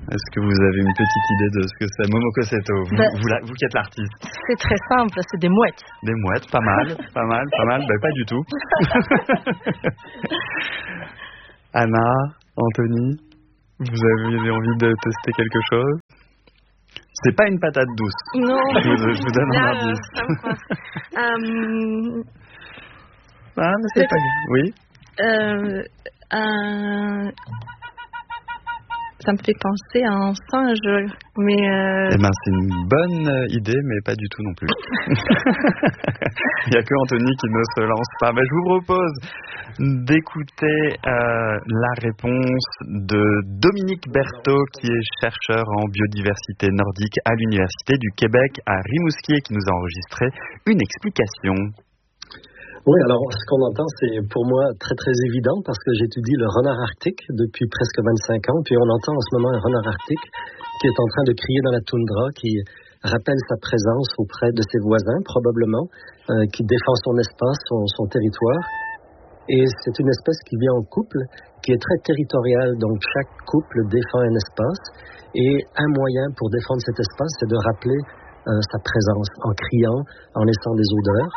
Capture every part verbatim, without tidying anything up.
Est-ce que vous avez une petite idée de ce que c'est Momoko Seto, vous, bah, vous, la, vous qui êtes l'artiste? C'est très simple, c'est des mouettes. Des mouettes, pas mal, pas mal, pas mal, ben pas du tout. Anna, Anthony, vous avez envie de tester quelque chose? C'est pas une patate douce. Non. Je vous, je vous donne Là, un indice. Euh, euh, ah, mais c'est pas grave. Oui. Euh, un... Ça me fait penser à un singe, mais... Euh... Eh ben, c'est une bonne idée, mais pas du tout non plus. Il n'y a que Anthony qui ne se lance pas. Ben, je vous propose d'écouter euh, la réponse de Dominique Berthaud, qui est chercheur en biodiversité nordique à l'Université du Québec à Rimouski et qui nous a enregistré une explication. Oui, alors ce qu'on entend, c'est pour moi très très évident parce que j'étudie le renard arctique depuis presque vingt-cinq ans. Puis on entend en ce moment un renard arctique qui est en train de crier dans la toundra, qui rappelle sa présence auprès de ses voisins probablement, euh, qui défend son espace, son, son territoire. Et c'est une espèce qui vit en couple, qui est très territoriale. Donc chaque couple défend un espace. Et un moyen pour défendre cet espace, c'est de rappeler euh, sa présence en criant, en laissant des odeurs.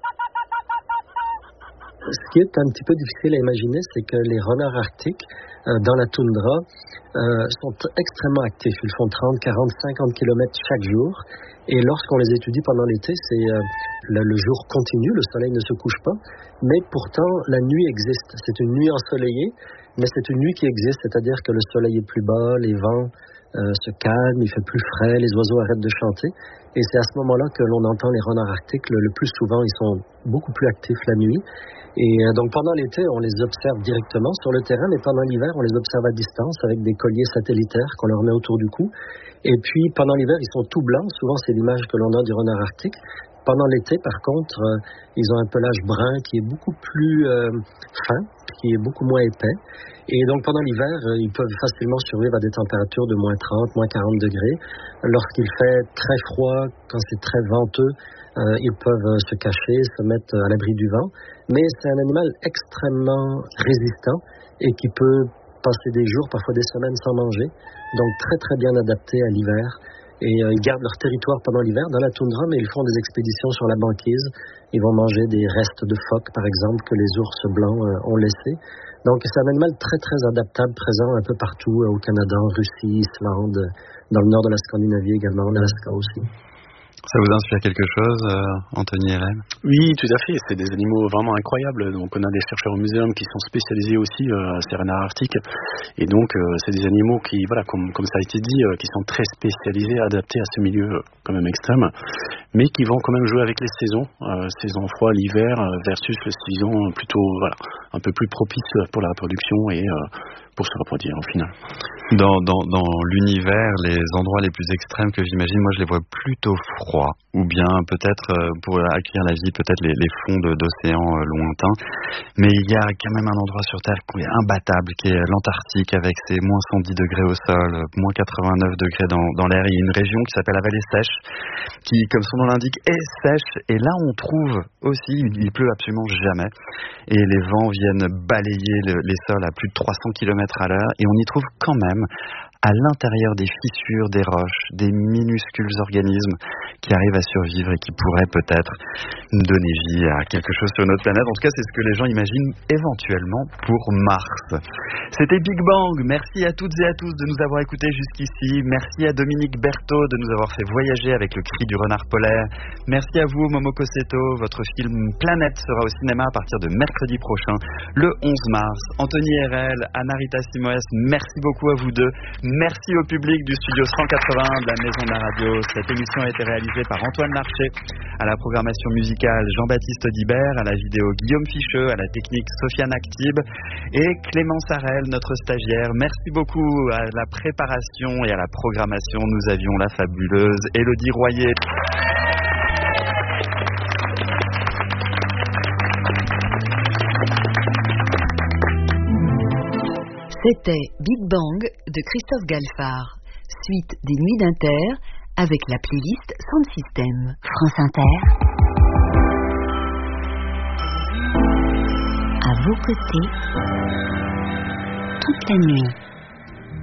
Ce qui est un petit peu difficile à imaginer, c'est que les renards arctiques, euh, dans la toundra, euh, sont extrêmement actifs. Ils font trente, quarante, cinquante kilomètres chaque jour. Et lorsqu'on les étudie pendant l'été, c'est euh, le, le jour continue, le soleil ne se couche pas. Mais pourtant, la nuit existe. C'est une nuit ensoleillée, mais c'est une nuit qui existe, c'est-à-dire que le soleil est plus bas, les vents euh, se calment, il fait plus frais, les oiseaux arrêtent de chanter. Et c'est à ce moment-là que l'on entend les renards arctiques. Le, le plus souvent, ils sont beaucoup plus actifs la nuit. Et donc pendant l'été, on les observe directement sur le terrain, mais pendant l'hiver, on les observe à distance avec des colliers satellitaires qu'on leur met autour du cou. Et puis pendant l'hiver, ils sont tout blancs. Souvent, c'est l'image que l'on a du renard arctique. Pendant l'été, par contre, euh, ils ont un pelage brun qui est beaucoup plus euh, fin, qui est beaucoup moins épais. Et donc pendant l'hiver, euh, ils peuvent facilement survivre à des températures de moins trente, moins quarante degrés. Lorsqu'il fait très froid, quand c'est très venteux, euh, ils peuvent se cacher, se mettre à l'abri du vent. Mais c'est un animal extrêmement résistant et qui peut passer des jours, parfois des semaines sans manger. Donc très très bien adapté à l'hiver. Et euh, ils gardent leur territoire pendant l'hiver dans la toundra, mais ils font des expéditions sur la banquise. Ils vont manger des restes de phoques, par exemple, que les ours blancs euh, ont laissés. Donc c'est un animal très très adaptable, présent un peu partout, euh, au Canada, en Russie, Islande, dans le nord de la Scandinavie également, en Alaska aussi. Ça vous inspire quelque chose, euh, Anthony et Hélène? Oui, tout à fait. C'est des animaux vraiment incroyables. Donc, on a des chercheurs au muséum qui sont spécialisés aussi euh, à ces renards arctiques. Et donc, euh, c'est des animaux qui, voilà, comme, comme ça a été dit, euh, qui sont très spécialisés, adaptés à ce milieu euh, quand même extrême, mais qui vont quand même jouer avec les saisons, euh, saison froid, l'hiver, euh, versus le saison plutôt, voilà, un peu plus propice pour la reproduction et euh, pour se reproduire au final. Dans, dans, dans l'univers, les endroits les plus extrêmes que j'imagine, moi je les vois plutôt froids, ou bien peut-être euh, pour accueillir la vie, peut-être les, les fonds de, d'océans euh, lointains. Mais il y a quand même un endroit sur Terre qui est imbattable, qui est l'Antarctique, avec ses moins cent dix degrés au sol, moins quatre-vingt-neuf degrés dans, dans l'air. Il y a une région qui s'appelle la vallée sèche, qui, comme son nom l'indique, est sèche. Et là, on trouve aussi, il pleut absolument jamais. Et les vents viennent balayer le, les sols à plus de trois cents kilomètres à l'heure. Et on y trouve quand même, à l'intérieur des fissures, des roches, des minuscules organismes qui arrivent à survivre et qui pourraient peut-être donner vie à quelque chose sur notre planète. En tout cas, c'est ce que les gens imaginent éventuellement pour Mars. C'était Big Bang. Merci à toutes et à tous de nous avoir écoutés jusqu'ici. Merci à Dominique Berthaud de nous avoir fait voyager avec le cri du renard polaire. Merci à vous, Momoko Seto. Votre film Planète sera au cinéma à partir de mercredi prochain, le onze mars. Anthony Herel, Anna Rita Simoes, merci beaucoup à vous deux. Merci au public du studio cent quatre-vingts de la Maison de la Radio. Cette émission a été réalisée par Antoine Larcher, à la programmation musicale Jean-Baptiste Audibert, à la vidéo Guillaume Ficheux, à la technique Sofiane Actib et Clémence Harel, notre stagiaire. Merci beaucoup à la préparation et à la programmation. Nous avions la fabuleuse Élodie Royer. C'était Big Bang de Christophe Galfard, suite des Nuits d'Inter avec la playlist Sound System. France Inter. À vos côtés, toute la nuit.